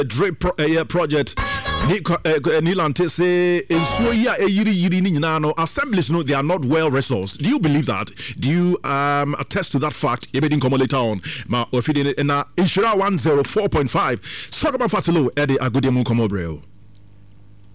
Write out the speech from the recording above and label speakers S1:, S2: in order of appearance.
S1: project. Nilante say in Soya yiri ni nyina assemblies no they are not well resourced. Do you believe that? Do you attest to that fact? Ebedin komo later on. Ma ofide na Inshira 104.5. Sogaba Fatilo Eddie Agudemu komo breo.